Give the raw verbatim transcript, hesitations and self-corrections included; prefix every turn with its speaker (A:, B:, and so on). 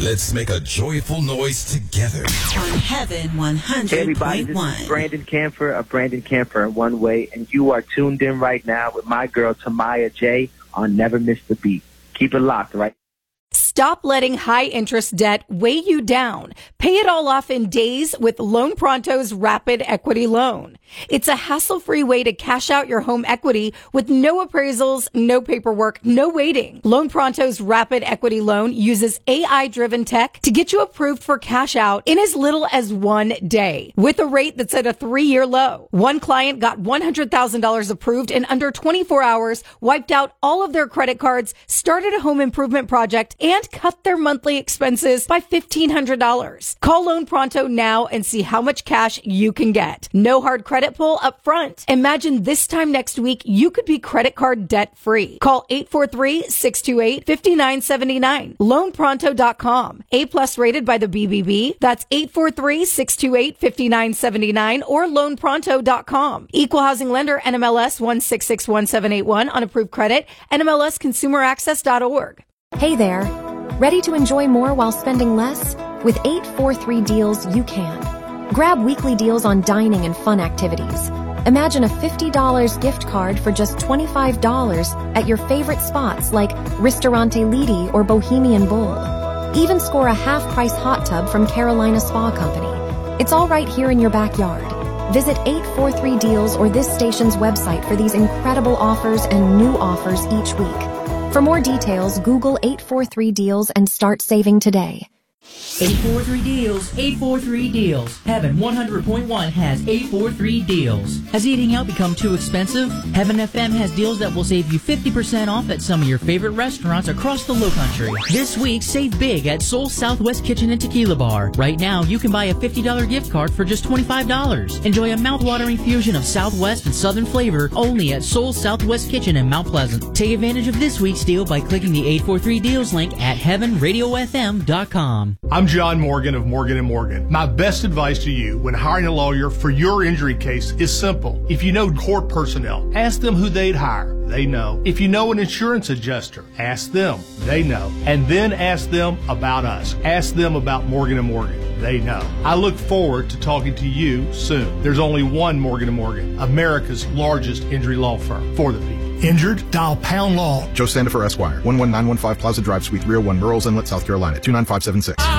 A: Let's make a joyful noise together.
B: On Heaven one hundred point one.
C: Hey everybody, this is Brandon Camphor of Brandon Camphor and One Way, and you are tuned in right now with my girl Tamaya J on Never Miss the Beat. Keep it locked, right?
D: Stop letting high-interest debt weigh you down. Pay it all off in days with Loan Pronto's Rapid Equity Loan. It's a hassle-free way to cash out your home equity with no appraisals, no paperwork, no waiting. Loan Pronto's Rapid Equity Loan uses A I-driven tech to get you approved for cash out in as little as one day with a rate that's at a three-year low. One client got one hundred thousand dollars approved in under twenty-four hours, wiped out all of their credit cards, started a home improvement project, and cut their monthly expenses by fifteen hundred dollars. Call Loan Pronto now and see how much cash you can get. No hard credit pull up front. Imagine this time next week, you could be credit card debt free. Call eight four three, six two eight, five nine seven nine. loan pronto dot com. A plus rated by the B B B. That's eight four three, six two eight, five nine seven nine or loan pronto dot com. Equal housing lender N M L S one six six one seven eight one on approved credit. N M L S consumer access dot org.
E: Hey there. Ready to enjoy more while spending less? With eight forty-three deals, you can. Grab weekly deals on dining and fun activities. Imagine a fifty dollars gift card for just twenty-five dollars at your favorite spots like Ristorante Lidi or Bohemian Bowl. Even score a half-price hot tub from Carolina Spa Company. It's all right here in your backyard. Visit eight forty-three deals or this station's website for these incredible offers and new offers each week. For more details, Google eight forty-three deals and start saving today.
F: eight forty-three deals, eight forty-three deals. Heaven one hundred point one has eight forty-three deals. Has eating out become too expensive? Heaven F M has deals that will save you fifty percent off at some of your favorite restaurants across the Lowcountry. This week, save big at Soul Southwest Kitchen and Tequila Bar. Right now, you can buy a fifty dollars gift card for just twenty-five dollars. Enjoy a mouth-watering fusion of Southwest and Southern flavor only at Soul Southwest Kitchen in Mount Pleasant. Take advantage of this week's deal by clicking the eight forty-three deals link at heaven radio f m dot com.
G: I'm John Morgan of Morgan and Morgan. My best advice to you when hiring a lawyer for your injury case is simple. If you know court personnel, ask them who they'd hire. They know. If you know an insurance adjuster, ask them. They know. And then ask them about us. Ask them about Morgan and Morgan. They know. I look forward to talking to you soon. There's only one Morgan and Morgan, America's largest injury law firm for the people.
H: Injured? Dial Pound Law.
I: Joe Sandifer, Esquire. one one nine one five Plaza Drive, Suite three oh one, Murrells Inlet, South Carolina. two nine five seven six.